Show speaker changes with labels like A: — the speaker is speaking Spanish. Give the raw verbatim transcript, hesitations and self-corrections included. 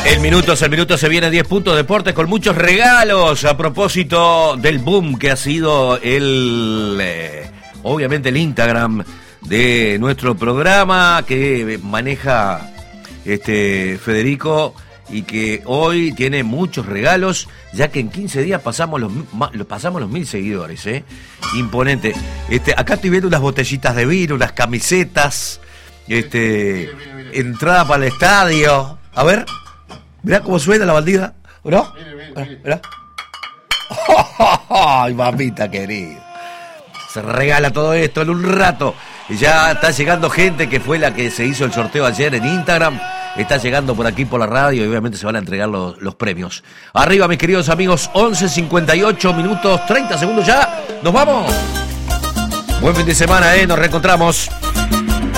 A: El minuto, el minuto se viene diez puntos deportes con muchos regalos a propósito del boom que ha sido el, eh, obviamente el Instagram de nuestro programa que maneja este Federico y que hoy tiene muchos regalos, ya que en quince días pasamos los, pasamos los mil seguidores, ¿eh? Imponente. Este, acá estoy viendo unas botellitas de vino, unas camisetas, este, entrada para el estadio. A ver, mirá cómo suena la bandida, ¿no? Mirá. Ay, mamita querida. Se regala todo esto en un rato. Ya está llegando gente que fue la que se hizo el sorteo ayer en Instagram. Está llegando por aquí por la radio y obviamente se van a entregar los, los premios. Arriba, mis queridos amigos, once cincuenta y ocho minutos, treinta segundos ya. ¡Nos vamos! Buen fin de semana, ¿eh? Nos reencontramos.